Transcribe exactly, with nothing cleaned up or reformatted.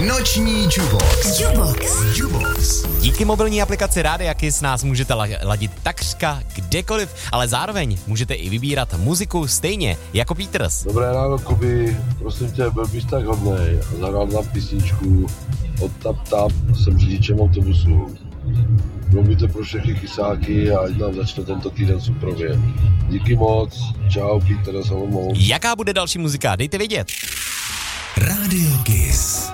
Noční Jubox. Jubox. Jubox. Díky mobilní aplikaci Rádia Kiss nás můžete ladit takřka kdekoliv, ale zároveň můžete i vybírat muziku stejně jako Peters. Dobré ráno, Kuby. Prosím tě, byl bys tak hodnej a zahrál nám písničku od Tap Tap, jsem řidičem autobusu. Bylo by to pro všechny kysáky a ať nám začne tento týden suprově. Díky moc, čau, Peter z Olomouc. Jaká bude další muzika, dejte vědět. Rádio Kiss.